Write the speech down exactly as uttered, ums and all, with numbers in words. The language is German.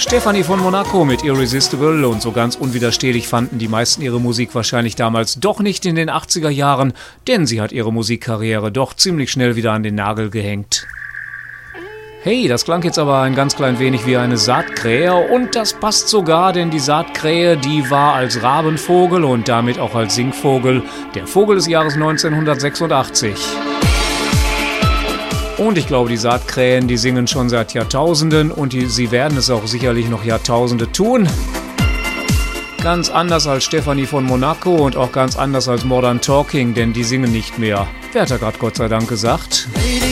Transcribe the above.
Stefanie von Monaco mit Irresistible, und so ganz unwiderstehlich fanden die meisten ihre Musik wahrscheinlich damals doch nicht in den achtziger Jahren, denn sie hat ihre Musikkarriere doch ziemlich schnell wieder an den Nagel gehängt. Hey, das klang jetzt aber ein ganz klein wenig wie eine Saatkrähe, und das passt sogar, denn die Saatkrähe, die war als Rabenvogel und damit auch als Singvogel der Vogel des Jahres neunzehnhundertsechsundachtzig. Und ich glaube, die Saatkrähen, die singen schon seit Jahrtausenden, und die, sie werden es auch sicherlich noch Jahrtausende tun. Ganz anders als Stefanie von Monaco und auch ganz anders als Modern Talking, denn die singen nicht mehr. Wer hat da gerade Gott sei Dank gesagt?